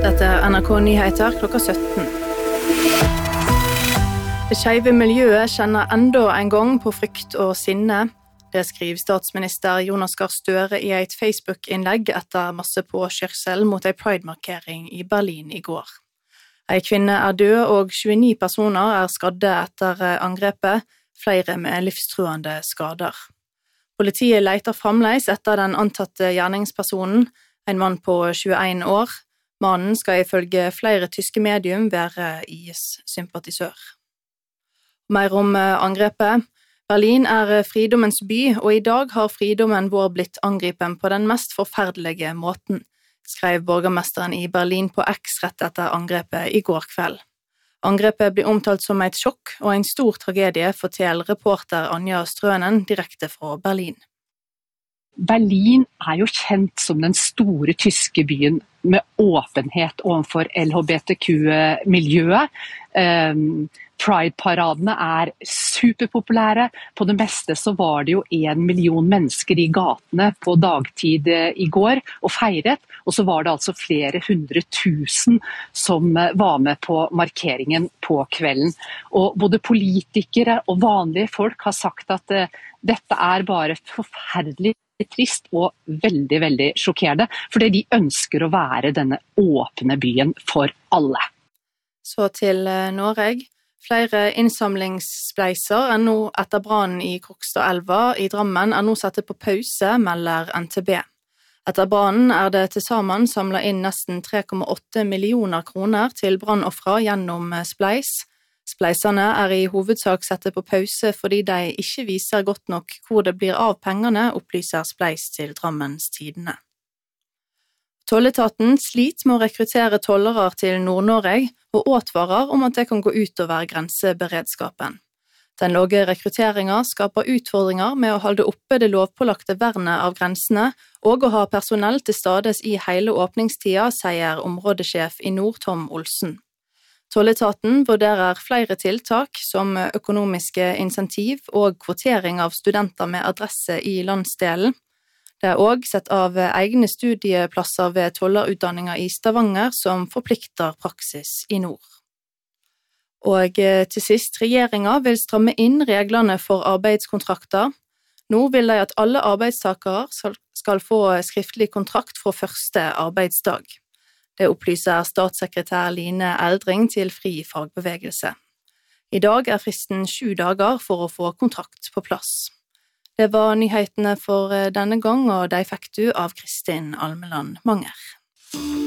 Dette NRK Nyheter klokka 17. Det skeive miljøet kjenner enda en gang på frykt og sinne. Det skriver statsminister Jonas Gahr Støre i et Facebook-innlegg etter masse påkjørsel mot en Pride-markering i Berlin i går. En kvinne er død og 29 personer er skadde etter angrepet, flere med livstruende skader. Politiet leter fremdeles etter den antatte gjerningspersonen, en mann på 21 år. Mannen skal ifølge flere tyske medium være IS-sympatisør. Mer om angrepet. Berlin er fridommens by, og i dag har fridommen vår blitt angripen på den mest forferdelige måten, skrev borgermesteren i Berlin på X rett etter angrepet i går kveld. Angrepet blir omtalt som et sjokk og en stor tragedie, forteller reporter Anja Strønen direkte fra Berlin. Berlin er jo kjent som den store tyske byen med åpenhet overfor LHBTQ-miljøet. Pride-paradene er superpopulære. På det meste så var det jo 1 million mennesker i gatene på dagtid i går og feiret, og så var det altså flere 100 000 som var med på markeringen på kvelden. Og både politikere og vanlige folk har sagt at dette er bare forferdelig trist og veldig, veldig sjokkerende, fordi de ønsker å være denne åpne byen for alle. Så til Norge. Flere innsamlingsspleiser er nå etter brannen i Krokstadelva i Drammen er nå satt på pause, melder NTB. Etter brannen er det til sammen samlet inn nesten 3,8 millioner kroner til brannofre gjennom spleis. Spleisene er i hovedsak satt på pause fordi de ikke viser godt nok hvor det blir av pengene, opplyser Spleis til Drammens Tidende. Tolletaten sliter med å rekruttere tollere til Nord-Norge og advarer om at det kan gå utover grenseberedskapen. Den lave rekrutteringen skaper utfordringer med å holde oppe det lovpålagte vernet av grensene og å ha personell til stades i hele åpningstida, sier områdesjef i Nord Tom Olsen. Tolletaten vurderer flere tiltak som økonomiske insentiv og kvotering av studenter med adresse i landsdelen. Det er også sett av egne studieplasser ved tollerutdanninger i Stavanger som forplikter praksis i nord. Og til sist, regjeringen vil stramme inn reglene for arbeidskontrakter. Nå vil de at alle arbeidstakere skal få skriftlig kontrakt fra første arbeidsdag. Det opplyser statssekretær Line Eldring til Fri Fagbevegelse. I dag er fristen 7 dager for å få kontrakt på plass. Det var nyhetene for denne gang, og de fikk du av Kristin Almeland Manger.